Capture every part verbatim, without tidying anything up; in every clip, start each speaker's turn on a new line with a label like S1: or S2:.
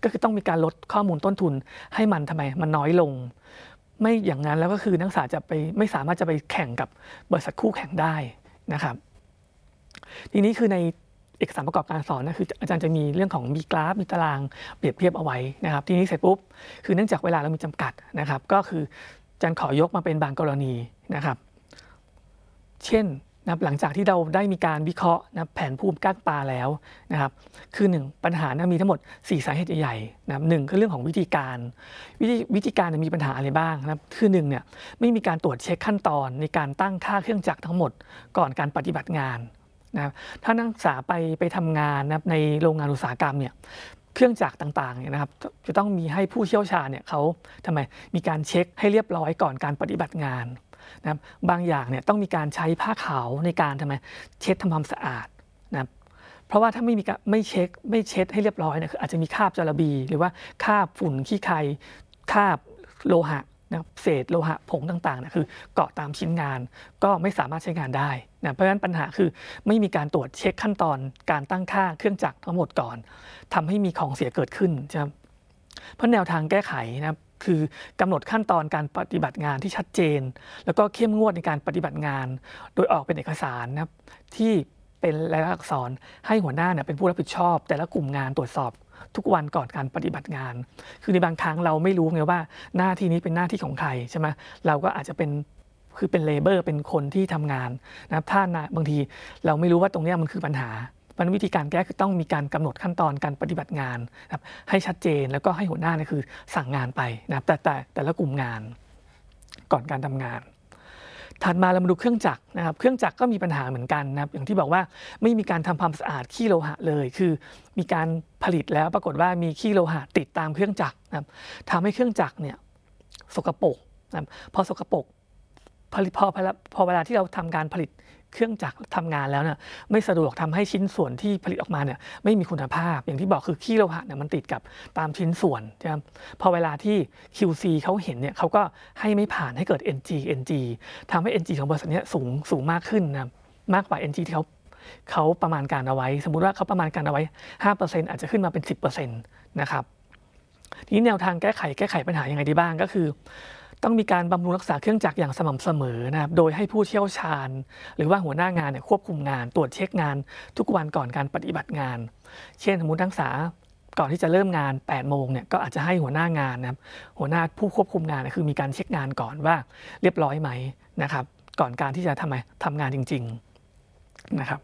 S1: ก็คือต้องมีการลดข้อมูลต้นทุนให้มันทำไมมันน้อยลงไม่อย่างนั้นแล้วก็คือนักศึกษาจะไปไม่สามารถจะไปแข่งกับบริษัทคู่แข่งได้นะครับทีนี้คือในเอกสารประกอบการสอนนะคืออาจารย์จะมีเรื่องของมีกราฟมีตารางเปรียบเทียบเอาไว้นะครับทีนี้เสร็จปุ๊บคือเนื่องจากเวลาเรามีจำกัดนะครับก็คืออาจารย์ขอยกมาเป็นบางกรณีนะครับเช่นนะหลังจากที่เราได้มีการวิเคราะห์นะแผนภูมิก้างปลาแล้วนะครับคือหนึ่งปัญหานะมีทั้งหมดสี่สาเหตุใหญ่ๆนะหนึ่งคือเรื่องของวิธีการวิธีวิธีการมีปัญหาอะไรบ้างนะคือหนึ่งเนี่ยไม่มีการตรวจเช็คขั้นตอนในการตั้งค่าเครื่องจักรทั้งหมดก่อนการปฏิบัติงานนะถ้านักศึกษาไปไปทำงานนะในโรงงานอุตสาหกรรมเนี่ยเครื่องจักรต่างๆเนี่ยนะครับจะต้องมีให้ผู้เชี่ยวชาญเนี่ยเขาทำไมมีการเช็คให้เรียบร้อยก่อนการปฏิบัติงานนะบางอย่างเนี่ยต้องมีการใช้ผ้าขาวในการทำไมเช็ดทำความสะอาดนะเพราะว่าถ้าไม่มีการไม่เช็คไม่เช็ดให้เรียบร้อยเนี่ยคืออาจจะมีคราบจาระบีหรือว่าคราบฝุ่นขี้ใครคราบโลหะนะเศษโลหะผงต่างๆนะคือเกาะตามชิ้นงานก็ไม่สามารถใช้งานได้นะเพราะฉะนั้นปัญหาคือไม่มีการตรวจเช็คขั้นตอนการตั้งค่าเครื่องจักรทั้งหมดก่อนทำให้มีของเสียเกิดขึ้นใช่ไหมเพราะแนวทางแก้ไขนะคือกำหนดขั้นตอนการปฏิบัติงานที่ชัดเจนแล้วก็เข้มงวดในการปฏิบัติงานโดยออกเป็นเอกสารนะครับที่เป็นลายลักษณ์อักษรให้หัวหน้าเนี่ยเป็นผู้รับผิดชอบแต่ละกลุ่มงานตรวจสอบทุกวันก่อนการปฏิบัติงานคือในบางครั้งเราไม่รู้ไงว่าหน้าที่นี้เป็นหน้าที่ของใครใช่ไหมเราก็อาจจะเป็นคือเป็นเลเบอร์เป็นคนที่ทำงานนะครับถ้าบางทีเราไม่รู้ว่าตรงนี้มันคือปัญหามันวิธีการแก้คือต้องมีการกำหนดขั้นตอนการปฏิบัติงานนะครับให้ชัดเจนแล้วก็ให้หัวหน้าเนี่ยคือสั่งงานไปนะครับแต่แต่แต่ละกลุ่มงานก่อนการทำงานถัดมาเรามาดูเครื่องจักรนะครับเครื่องจักรก็มีปัญหาเหมือนกันนะครับอย่างที่บอกว่าไม่มีการทำความสะอาดขี้โลหะเลยคือมีการผลิตแล้วปรากฏว่ามีขี้โลหะติดตามเครื่องจักรนะครับทำให้เครื่องจักรเนี่ยสกปรกนะครับพอสกปรกผลิตพอพอเวลาที่เราทำการผลิตเครื่องจักรทำงานแล้วเนี่ยไม่สะดวกทำให้ชิ้นส่วนที่ผลิตออกมาเนี่ยไม่มีคุณภาพอย่างที่บอกคือขี้โลหะเนี่ยมันติดกับตามชิ้นส่วนใช่ไหมพอเวลาที่ คิว ซี เขาเห็นเนี่ยเขาก็ให้ไม่ผ่านให้เกิด เอ็น จี เอ็น จี ทำให้ เอ็น จี ของบริษัทนี้สูงสูงมากขึ้นนะมากกว่า เอ็น จี ที่เขาเขาประมาณการเอาไว้สมมุติว่าเขาประมาณการเอาไว้ ห้าเปอร์เซ็นต์ อาจจะขึ้นมาเป็น สิบเปอร์เซ็นต์ นะครับทีนี้แนวทางแก้ไขแก้ไขปัญหายังไงดีบ้างก็คือต้องมีการบำรุงรักษาเครื่องจักรอย่างสม่ำเสมอนะครับโดยให้ผู้เชี่ยวชาญหรือว่าหัวหน้างานเนี่ยควบคุมงานตรวจเช็คงานทุกวันก่อนการปฏิบัติงานเช่นสมมตินักศึกษาก่อนที่จะเริ่มงานแปดโมงเนี่ยก็อาจจะให้หัวหน้างานนะครับหัวหน้าผู้ควบคุมงานคือมีการเช็คงานก่อนว่าเรียบร้อยไหมนะครับก่อนการที่จะทำไมทำงานจริงๆนะครับ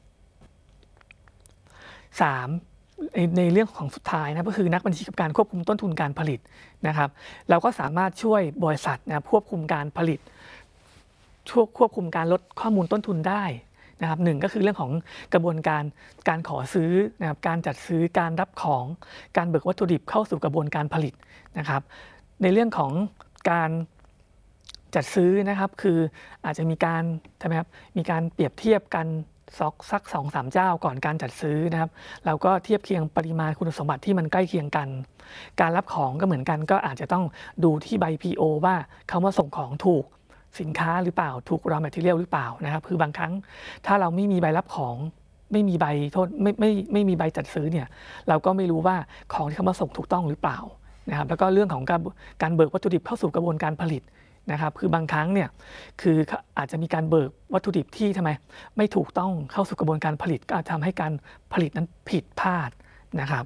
S1: สามในเรื่องของสุดท้ายนะก็คือนักบัญชีกับการควบคุมต้นทุนการผลิตนะครับเราก็สามารถช่วยบริษัทนะควบคุมการผลิตช่วยควบคุมการลดข้อมูลต้นทุนได้นะครับหนึ่งก็คือเรื่องของกระบวนการการขอซื้อนะครับการจัดซื้อการรับของการเบิกวัตถุดิบเข้าสู่กระบวนการผลิตนะครับในเรื่องของการจัดซื้อนะครับคืออาจจะมีการใช่ไหมครับมีการเปรียบเทียบกันสักสักสองสามเจ้าก่อนการจัดซื้อนะครับเราก็เทียบเคียงปริมาณคุณสมบัติที่มันใกล้เคียงกันการรับของก็เหมือนกันก็อาจจะต้องดูที่ใบ พี โอ ว่าเขามาส่งของถูกสินค้าหรือเปล่าถูก raw material หรือเปล่านะครับคือบางครั้งถ้าเราไม่มีใบรับของไม่มีใบโทษไม่ไม่ไม่มีใบจัดซื้อเนี่ยเราก็ไม่รู้ว่าของที่เขามาส่งถูกต้องหรือเปล่านะครับแล้วก็เรื่องของการการเบิกวัตถุดิบเข้าสู่กระบวนการผลิตนะครับคือบางครั้งเนี่ยคืออาจจะมีการเบิกวัตถุดิบที่ทำไมไม่ถูกต้องเข้าสู่กระบวนการผลิตก็อาจทำให้การผลิตนั้นผิดพลาดนะครับ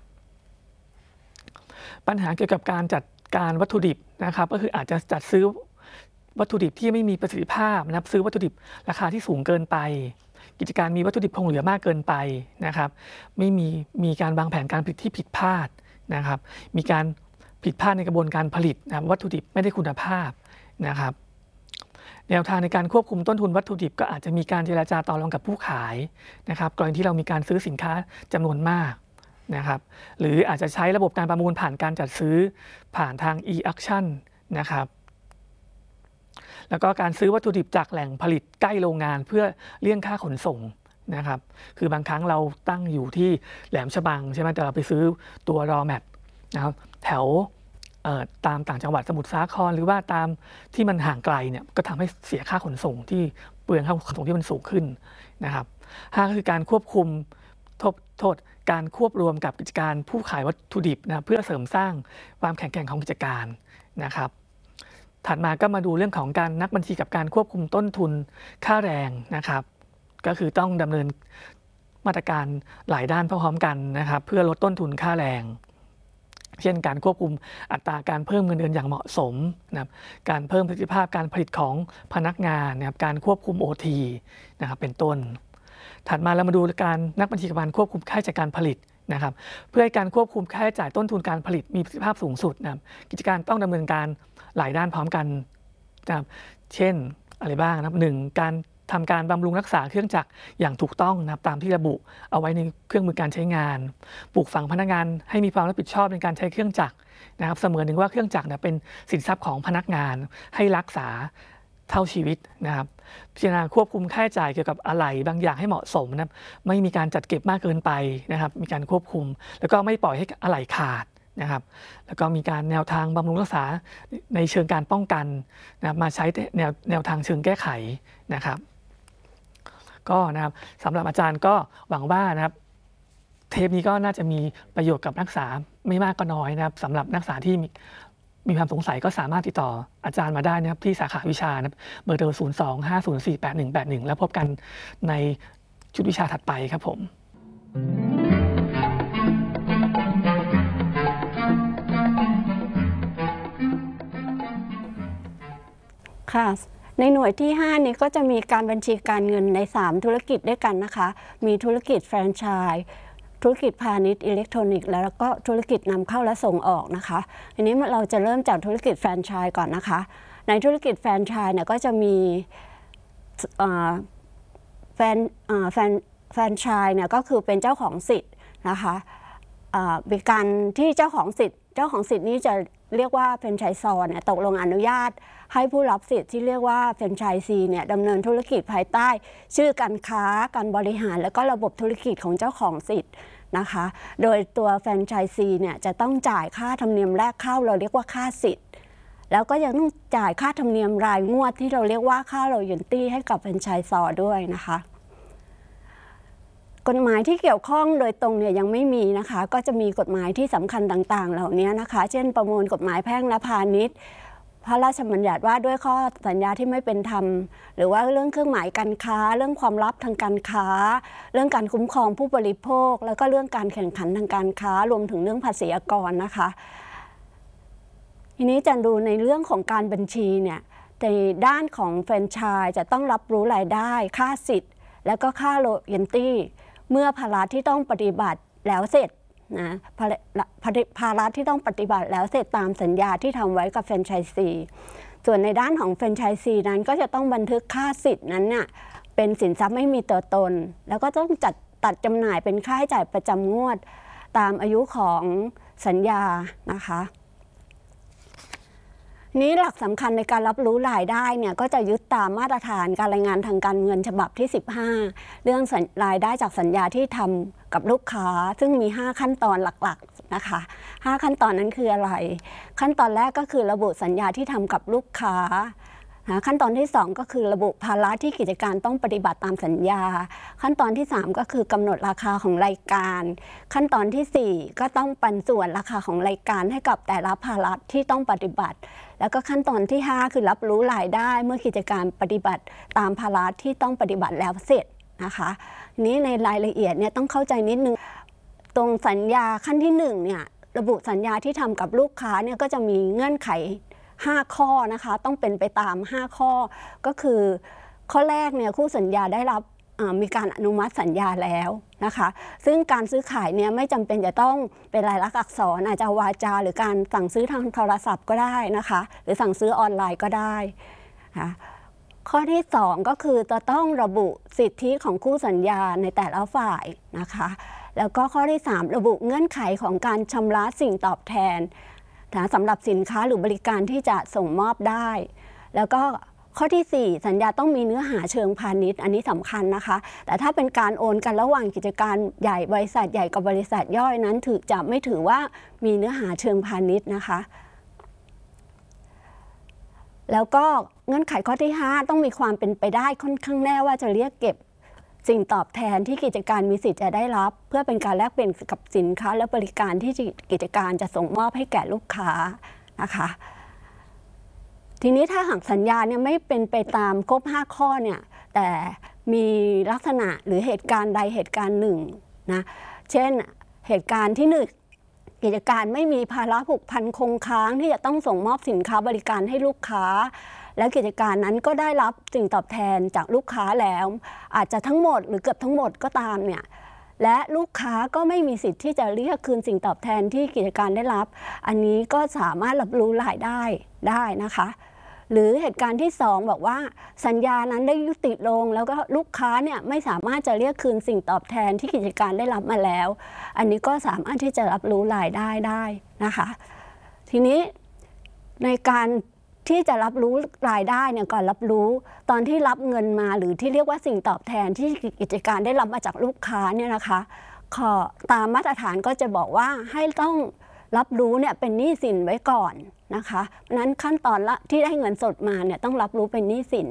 S1: ปัญหาเกี่ยวกับการจัดการวัตถุดิบนะครับก็คืออาจจะจัดซื้อวัตถุดิบที่ไม่มีประสิทธิภาพนะครับซื้อวัตถุดิบราคาที่สูงเกินไปกิจการมีวัตถุดิบคงเหลือมากเกินไปนะครับไม่มีมีการวางแผนการผลิตที่ผิดพลาดนะครับมีการผิดพลาดในกระบวนการผลิตนะวัตถุดิบไม่ได้คุณภาพนะครับแนวทางในการควบคุมต้นทุนวัตถุดิบก็อาจจะมีการเจรจาต่อรองกับผู้ขายนะครับกรณีที่เรามีการซื้อสินค้าจำนวนมากนะครับหรืออาจจะใช้ระบบการประมูลผ่านการจัดซื้อผ่านทาง e-auction นะครับแล้วก็การซื้อวัตถุดิบจากแหล่งผลิตใกล้โรงงานเพื่อเลี่ยงค่าขนส่งนะครับคือบางครั้งเราตั้งอยู่ที่แหลมฉบังใช่ไหมแต่เราไปซื้อตัว raw mat นะครับแถวตามต่างจังหวัดสมุทรสาครหรือว่าตามที่มันห่างไกลเนี่ยก็ทำให้เสียค่าขนส่งที่เปลืองค่าขนส่งที่มันสูงขึ้นนะครับห้าก็คือการควบคุมโทษโทษการควบรวมกับกิจการผู้ขายวัตถุดิบนะเพื่อเสริมสร้างความแข็งแกร่งของกิจการนะครับถัดมาก็มาดูเรื่องของการนักบัญชีกับการควบคุมต้นทุนค่าแรงนะครับก็คือต้องดำเนินมาตรการหลายด้านพร้อมๆกันนะครับเพื่อลดต้นทุนค่าแรงเช่นการควบคุมอัตราการเพิ่มเงินเดือนอย่างเหมาะสมนะครับการเพิ่มประสิทธิภาพการผลิตของพนักงานนะครับการควบคุม โอ ที นะครับเป็นต้นถัดมาเรามาดูการนักบัญชีการควบคุมค่าใช้จ่ายการผลิตนะครับเพื่อให้การควบคุมค่าใช้จ่ายต้นทุนการผลิตมีประสิทธิภาพสูงสุดนะครับกิจการต้องดำเนินการหลายด้านพร้อมกันนะครับเช่นอะไรบ้างนะครับหนึ่งการทำการบำรุงรักษาเครื่องจักรอย่างถูกต้องนะครับตามที่ระบุเอาไว้ในเครื่องมือการใช้งานปลูกฝังพนักงานให้มีความรับผิดชอบในการใช้เครื่องจักรนะครับเสมือนหนึ่งว่าเครื่องจักรเป็นสินทรัพย์ของพนักงานให้รักษาเท่าชีวิตนะครับพิจารณาควบคุมค่าใช้จ่ายเกี่ยวกับอะไหล่บางอย่างให้เหมาะสมนะไม่มีการจัดเก็บมากเกินไปนะครับมีการควบคุมแล้วก็ไม่ปล่อยให้อะไหล่ขาดนะครับแล้วก็มีการแนวทางบำรุงรักษาในเชิงการป้องกันนะมาใช้แนวแนวทางเชิงแก้ไขนะครับก็นะครับสำหรับอาจารย์ก็หวังว่านะครับเทปนี้ก็น่าจะมีประโยชน์กับนักศึกษาไม่มากก็น้อยนะครับสำหรับนักศึกษาที่มีมีความสงสัยก็สามารถติดต่ออาจารย์มาได้นะครับที่สาขาวิชานะครับเบอร์โทรศูนย์ สอง ห้า ศูนย์ สี่ แปด หนึ่ง แปด หนึ่งแล้วพบกันในชุดวิชาถัดไปครับผม
S2: ค่ะในหน่วยที่ห้านี้ก็จะมีการบัญชีการเงินในสามธุรกิจด้วยกันนะคะมีธุรกิจแฟรนไชส์ธุรกิจพาณิชย์อิเล็กทรอนิกส์แล้วก็ธุรกิจนำเข้าและส่งออกนะคะทีนี้เราจะเริ่มจากธุรกิจแฟรนไชส์ก่อนนะคะในธุรกิจแฟรนไชส์เนี่ยก็จะมีแฟนแฟนแฟรนไชส์เนี่ยก็คือเป็นเจ้าของสิทธิ์นะคะเป็นการที่เจ้าของสิทธิ์เจ้าของสิทธิ์นี้จะเรียกว่าแฟรนไชส์ซอร์เนี่ยตกลงอนุญาตให้ผู้รับสิทธิ์ที่เรียกว่าแฟรนไชส์ซีเนี่ยดำเนินธุรกิจภายใต้ชื่อการค้าการบริหารและก็ระบบธุรกิจของเจ้าของสิทธิ์นะคะโดยตัวแฟรนไชส์ซีเนี่ยจะต้องจ่ายค่าธรรมเนียมแรกเข้าเราเรียกว่าค่าสิทธิ์แล้วก็ยังต้องจ่ายค่าธรรมเนียมรายงวดที่เราเรียกว่าค่ารอยัลตี้ให้กับแฟรนไชส์ซอร์ด้วยนะคะกฎหมายที่เกี่ยวข้องโดยตรงเนี่ยยังไม่มีนะคะก็จะมีกฎหมายที่สำคัญต่างๆเหล่านี้นะคะเช่นประมวลกฎหมายแพ่งและพาณิชย์พระราชบัญญัติว่าด้วยข้อสัญญาที่ไม่เป็นธรรมหรือว่าเรื่องเครื่องหมายการค้าเรื่องความลับทางการค้าเรื่องการคุ้มครองผู้บริโภคแล้วก็เรื่องการแข่งขันทางการค้ารวมถึงเรื่องภาษีอากรนะคะทีนี้จะดูในเรื่องของการบัญชีเนี่ยในด้านของแฟรนไชส์จะต้องรับรู้รายได้ค่าสิทธิ์แล้วก็ค่าโรยัลตี้เมื่อภาระที่ต้องปฏิบัติแล้วเสร็จนะภาระที่ต้องปฏิบัติแล้วเสร็จตามสัญญาที่ทำไว้กับแฟรนไชส์ซีส่วนในด้านของแฟรนไชส์ซีนั้นก็จะต้องบันทึกค่าสิทธิ์นั้นเนี่ยเป็นสินทรัพย์ไม่มีตัวตนแล้วก็ต้องจัดตัดจำหน่ายเป็นค่าใช้จ่ายประจำงวดตามอายุของสัญญานะคะนี้หลักสำคัญในการรับรู้รายได้เนี่ยก็จะยึดตามมาตรฐานการรายงานทางการเงินฉบับที่สิบห้าเรื่องรายได้จากสัญญาที่ทำกับลูกค้าซึ่งมีห้าขั้นตอนหลักๆนะคะห้าขั้นตอนนั้นคืออะไรขั้นตอนแรกก็คือระบุสัญญาที่ทำกับลูกค้าขั้นตอนที่สองก็คือระบุภาระที่กิจการต้องปฏิบัติตามสัญญาขั้นตอนที่สามก็คือกำหนดราคาของรายการขั้นตอนที่สี่ก็ต้องปันส่วนราคาของรายการให้กับแต่ละภาระที่ต้องปฏิบัติแล้วก็ขั้นตอนที่ห้าคือรับรู้รายได้เมื่อกิจการปฏิบัติตามภาระที่ต้องปฏิบัติแล้วเสร็จนะคะนี้ในรายละเอียดเนี่ยต้องเข้าใจนิดนึงตรงสัญญาขั้นที่หนึ่งเนี่ยระบุสัญญาที่ทำกับลูกค้าเนี่ยก็จะมีเงื่อนไขห้าข้อนะคะต้องเป็นไปตามห้าข้อก็คือข้อแรกเนี่ยคู่สัญญาได้รับมีการอนุมัติสัญญาแล้วนะคะซึ่งการซื้อขายเนี่ยไม่จำเป็นจะต้องเป็นลายลักษณ์อักษรอาจจะวาจาหรือการสั่งซื้อทางโทรศัพท์ก็ได้นะคะหรือสั่งซื้อออนไลน์ก็ได้นะข้อที่สองก็คือจะต้องระบุสิทธิของคู่สัญญาในแต่ละฝ่ายนะคะแล้วก็ข้อที่สามระบุเงื่อนไขของการชำระสิ่งตอบแทนนะสำหรับสินค้าหรือบริการที่จะส่งมอบได้แล้วก็ข้อที่สี่สัญญาต้องมีเนื้อหาเชิงพาณิชย์อันนี้สำคัญนะคะแต่ถ้าเป็นการโอนกันระหว่างกิจการใหญ่บริษัทใหญ่กับบริษัทย่อยนั้นถือจะไม่ถือว่ามีเนื้อหาเชิงพาณิชย์นะคะแล้วก็เงื่อนไขข้อที่ห้าต้องมีความเป็นไปได้ค่อนข้างแน่ว่าจะเรียกเก็บสิ่งตอบแทนที่กิจการมีสิทธิ์จะได้รับเพื่อเป็นการแลกเปลี่ยนกับสินค้าและบริการที่กิจการจะส่งมอบให้แก่ลูกค้านะคะทีนี้ถ้าหากสัญญาเนี่ยไม่เป็นไปตามครบห้าข้อเนี่ยแต่มีลักษณะหรือเหตุการณ์ใดเหตุการณ์หนึ่งนะเช่นเหตุการณ์ที่หนึ่งกิจการไม่มีภาระผูกพันคงค้างที่จะต้องส่งมอบสินค้าบริการให้ลูกค้าแล้วกิจการนั้นก็ได้รับสิ่งตอบแทนจากลูกค้าแล้วอาจจะทั้งหมดหรือเกือบทั้งหมดก็ตามเนี่ยและลูกค้าก็ไม่มีสิทธิ์ที่จะเรียกคืนสิ่งตอบแทนที่กิจการได้รับอันนี้ก็สามารถรับรู้รายได้ได้นะคะหรือเหตุการณ์ที่สองบอกว่าสัญญานั้นได้ยุติลงแล้วก็ลูกค้าเนี่ยไม่สามารถจะเรียกคืนสิ่งตอบแทนที่กิจการได้รับมาแล้วอันนี้ก็สามารถที่จะรับรู้รายได้ได้นะคะทีนี้ในการที่จะรับรู้รายได้เนี่ยก่อนรับรู้ตอนที่รับเงินมาหรือที่เรียกว่าสิ่งตอบแทนที่กิจการได้รับมาจากลูกค้าเนี่ยนะคะขอตามมาตรฐานก็จะบอกว่าให้ต้องรับรู้เนี่ยเป็นหนี้สินไว้ก่อนนะคะนั้นขั้นตอนละที่ได้เงินสดมาเนี่ยต้องรับรู้เป็นหนี้สิน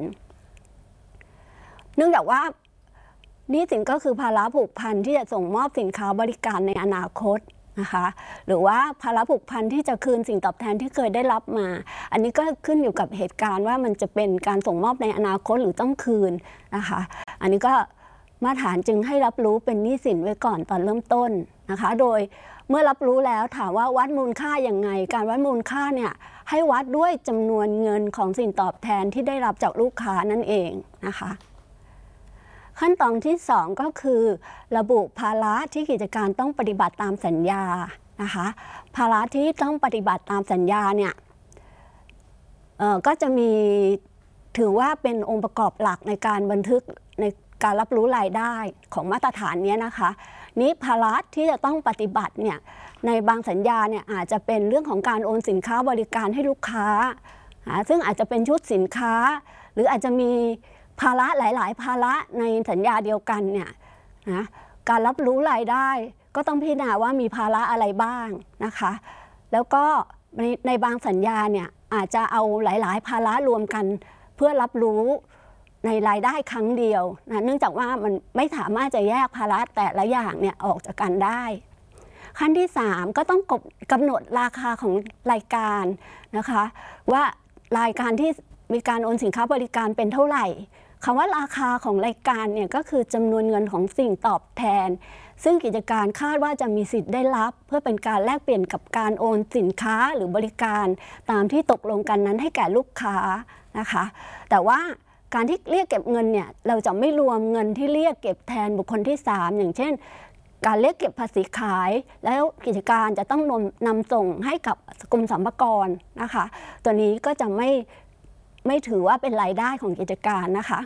S2: เนื่องจากว่าหนี้สินก็คือภาระผูกพันที่จะส่งมอบสินค้าบริการในอนาคตนะคะหรือว่าภาระผูกพันที่จะคืนสิ่งตอบแทนที่เคยได้รับมาอันนี้ก็ขึ้นอยู่กับเหตุการณ์ว่ามันจะเป็นการส่งมอบในอนาคตหรือต้องคืนนะคะอันนี้ก็มาตรฐานจึงให้รับรู้เป็นหนี้สินไว้ก่อนตอนเริ่มต้นนะคะโดยเมื่อรับรู้แล้วถามว่าวัดมูลค่าอย่างไงการวัดมูลค่าเนี่ยให้วัดด้วยจำนวนเงินของสิ่งตอบแทนที่ได้รับจากลูกค้านั่นเองนะคะขั้นตอนที่สองก็คือระบุภาระที่กิจการต้องปฏิบัติตามสัญญานะคะภาระที่ต้องปฏิบัติตามสัญญาเนี่ยก็จะมีถือว่าเป็นองค์ประกอบหลักในการบันทึกในการรับรู้รายได้ของมาตรฐานนี้นะคะนี้ภาระที่จะต้องปฏิบัติเนี่ยในบางสัญญาเนี่ยอาจจะเป็นเรื่องของการโอนสินค้าบริการให้ลูกค้าซึ่งอาจจะเป็นชุดสินค้าหรืออาจจะมีภาระหลายๆภาระในสัญญาเดียวกันเนี่ยนะการรับรู้รายได้ก็ต้องพิจารณาว่ามีภาระอะไรบ้างนะคะแล้วก็ในในบางสัญญาเนี่ยอาจจะเอาหลายๆภาระรวมกันเพื่อรับรู้ในรายได้ครั้งเดียวนะเนื่องจากว่ามันไม่สามารถจะแยกภาระแต่ละอย่างเนี่ยออกจากกันได้ขั้นที่สามก็ต้องกำหนดราคาของรายการนะคะว่ารายการที่มีการโอนสินค้าบริการเป็นเท่าไหร่คำว่าราคาของรายการเนี่ยก็คือจำนวนเงินของสิ่งตอบแทนซึ่งกิจการคาดว่าจะมีสิทธิ์ได้รับเพื่อเป็นการแลกเปลี่ยนกับการโอนสินค้าหรือบริการตามที่ตกลงกันนั้นให้แก่ลูกค้านะคะแต่ว่าการที่เรียกเก็บเงินเนี่ยเราจะไม่รวมเงินที่เรียกเก็บแทนบุคคลที่สามอย่างเช่นการเรียกเก็บภาษีขายแล้วกิจการจะต้องนำส่งให้กับกรมสรรพากรนะคะตัวนี้ก็จะไม่ไม่ถือว่าเป็นรายได้ของกิจการนะคะ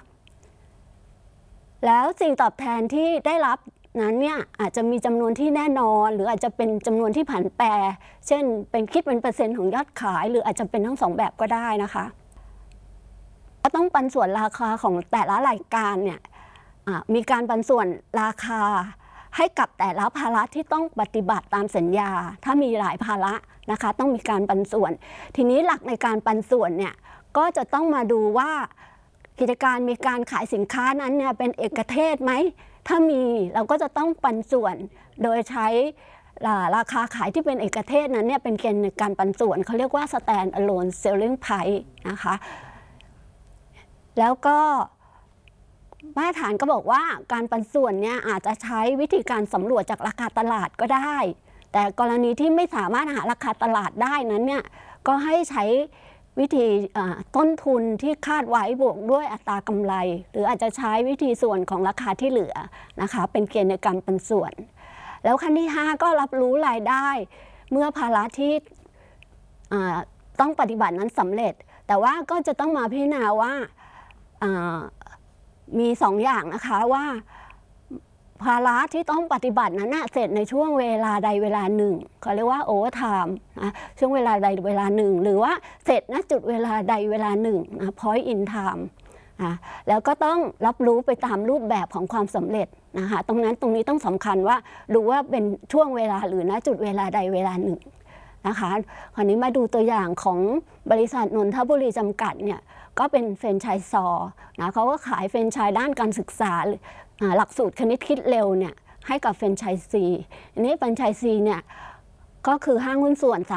S2: แล้วสิ่งตอบแทนที่ได้รับนั้นเนี่ยอาจจะมีจำนวนที่แน่นอนหรืออาจจะเป็นจำนวนที่ผันแปรเช่นเป็นคิดเป็นเปอร์เซ็นต์ของยอดขายหรืออาจจะเป็นทั้งสองแบบก็ได้นะคะก็ต้องปันส่วนราคาของแต่ละรายการเนี่ยมีการปันส่วนราคาให้กับแต่ละภาระที่ต้องปฏิบัติตามสัญญาถ้ามีหลายภาระนะคะต้องมีการปันส่วนทีนี้หลักในการปันส่วนเนี่ยก็จะต้องมาดูว่ากิจการมีการขายสินค้านั้นเนี่ยเป็นเอกเทศไหมถ้ามีเราก็จะต้องปันส่วนโดยใช้ราคาขายที่เป็นเอกเทศนั้นเนี่ยเป็นเกณฑ์ในการปันส่วนเขาเรียกว่า stand alone selling price นะคะแล้วก็มาตรฐานก็บอกว่าการปันส่วนเนี่ยอาจจะใช้วิธีการสำรวจจากราคาตลาดก็ได้แต่กรณีที่ไม่สามารถหาราคาตลาดได้นั้นเนี่ยก็ให้ใช้วิธีต้นทุนที่คาดไว้บวกด้วยอัตรากำไรหรืออาจจะใช้วิธีส่วนของราคาที่เหลือนะคะเป็นเกณฑ์ในการปันส่วนแล้วขั้นที่ห้าก็รับรู้รายได้เมื่อภาระที่ต้องปฏิบัตินั้นสำเร็จแต่ว่าก็จะต้องมาพิจารณาว่ามีสองอย่างนะคะว่าภาระที่ต้องปฏิบัตินั้นเสร็จในช่วงเวลาใดเวลาหนึ่งเขาเรียกว่าโอเวอร์ไทม์นะช่วงเวลาใดเวลาหนึ่งหรือว่าเสร็จณจุดเวลาใดเวลาหนึ่งนะ point in time นะแล้วก็ต้องรับรู้ไปตามรูปแบบของความสำเร็จนะคะตรงนั้นตรงนี้ต้องสำคัญว่าดูว่าเป็นช่วงเวลาหรือณจุดเวลาใดเวลาหนึ่งนะคะคราวนี้มาดูตัวอย่างของบริษัทนนทบุรีจำกัดเนี่ยก็เป็นแฟรนไชส์ซอนะเขาก็ขายแฟรนไชส์ด้านการศึกษาหลักสูตรคณิตคิดเร็วเนี่ยให้กับแฟรนไชส์ซีอันนี้แฟรนไชส์ซีเนี่ยก็คือห้างหุ้นส่วน